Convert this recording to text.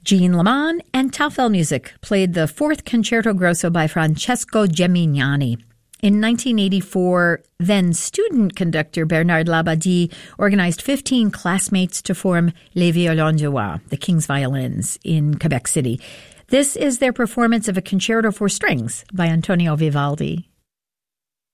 Jean Leman and Taufel Music played the fourth Concerto Grosso by Francesco Gemignani. In 1984, then student conductor Bernard Labadie organized 15 classmates to form Les Violons du Roi, the King's Violins, in Quebec City. This is their performance of a concerto for strings by Antonio Vivaldi.